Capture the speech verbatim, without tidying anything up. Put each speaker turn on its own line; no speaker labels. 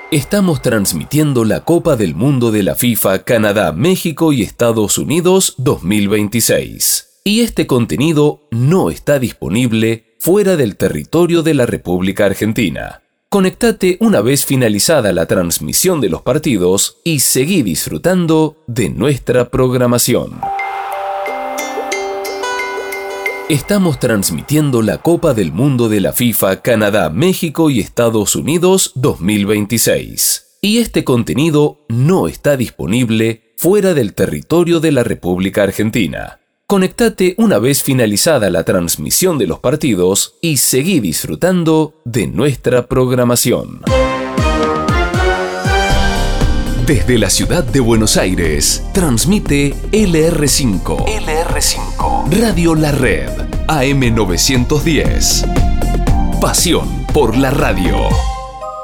Estamos transmitiendo la Copa del Mundo de la FIFA Canadá, México y Estados Unidos dos mil veintiséis. Y este contenido no está disponible fuera del territorio de la República Argentina. Conectate una vez finalizada la transmisión de los partidos y seguí disfrutando de nuestra programación. Estamos transmitiendo la Copa del Mundo de la FIFA Canadá, México y Estados Unidos dos mil veintiséis. Y este contenido no está disponible fuera del territorio de la República Argentina. Conectate una vez finalizada la transmisión de los partidos y seguí disfrutando de nuestra programación. Desde la ciudad de Buenos Aires, transmite L R cinco. L R cinco. Radio La Red, A M novecientos diez. Pasión por la radio.